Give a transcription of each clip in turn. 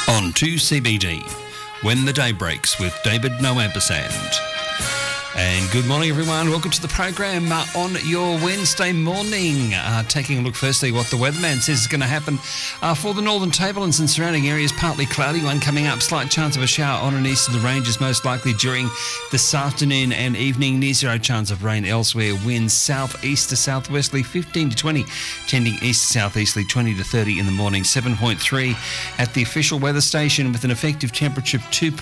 On 2CBD, When the Day Breaks with David Noabasand. And good morning, everyone. Welcome to the program on your Wednesday morning. Taking a look firstly what the weatherman says is going to happen for the Northern Tablelands and surrounding areas. Partly cloudy, one coming up. Slight chance of a shower on and east of the ranges, most likely during this afternoon and evening. Near zero chance of rain elsewhere. Winds southeast to southwesterly 15 to 20, tending east to southeasterly 20 to 30 in the morning. 7.3 at the official weather station with an effective temperature of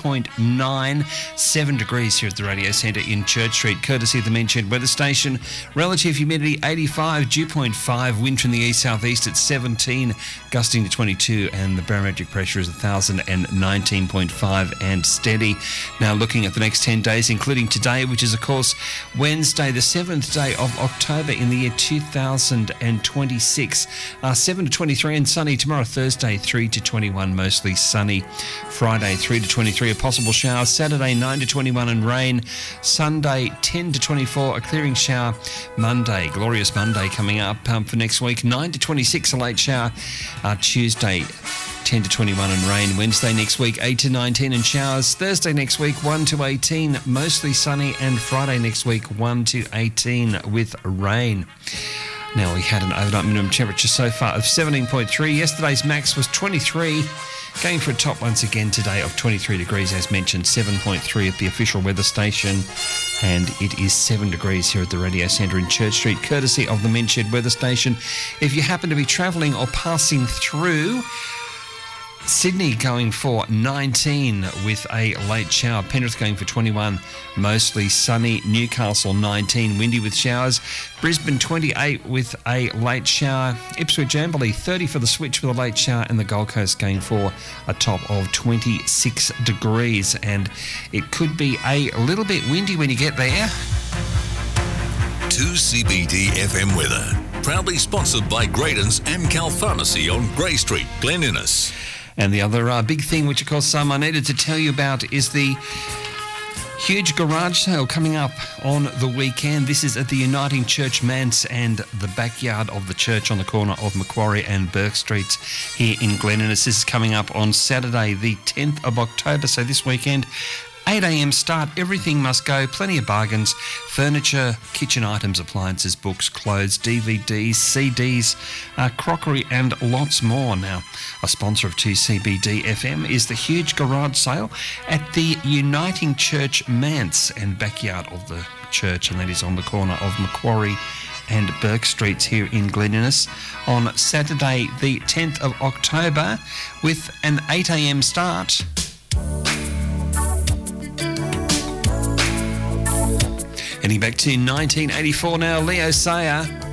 2.97 degrees here at the radio centre in Church Street, courtesy of the mentioned weather station. Relative humidity 85, dew point 5, wind from the east-southeast at 17, gusting to 22, and the barometric pressure is 1,019.5 and steady. Now looking at the next 10 days, including today, which is of course Wednesday, the 7th day of October in the year 2026. 7 to 23 and sunny. Tomorrow, Thursday, 3 to 21, mostly sunny. Friday, 3 to 23, a possible shower. Saturday, 9 to 21 and rain. Sunday, 10 to 24, a clearing shower. Monday, glorious Monday coming up for next week. 9 to 26, a late shower. Tuesday, 10 to 21 and rain. Wednesday next week, 8 to 19 and showers. Thursday next week, 1 to 18, mostly sunny. And Friday next week, 1 to 18 with rain. Now, we had an overnight minimum temperature so far of 17.3. Yesterday's max was 23. Going for a top once again today of 23 degrees, as mentioned, 7.3 at the official weather station. And it is 7 degrees here at the radio centre in Church Street, courtesy of the mentioned weather station. If you happen to be travelling or passing through, Sydney going for 19 with a late shower. Penrith going for 21, mostly sunny. Newcastle 19, windy with showers. Brisbane 28 with a late shower. Ipswich Amberley 30 for the switch with a late shower. And the Gold Coast going for a top of 26 degrees. And it could be a little bit windy when you get there. 2CBD FM weather. Proudly sponsored by Graydon's Amcal Pharmacy on Grey Street, Glen Innes. And the other big thing, which of course I needed to tell you about, is the huge garage sale coming up on the weekend. This is at the Uniting Church Manse and the backyard of the church on the corner of Macquarie and Burke Streets here in Glen Innes. This is coming up on Saturday, the 10th of October, so this weekend. 8 a.m. start, everything must go, plenty of bargains, furniture, kitchen items, appliances, books, clothes, DVDs, CDs, crockery and lots more. Now, a sponsor of 2CBD FM is the huge garage sale at the Uniting Church Manse and backyard of the church, and that is on the corner of Macquarie and Burke Streets here in Glen Innes on Saturday the 10th of October with an 8 a.m. start. Heading back to 1984 now, Leo Sayer.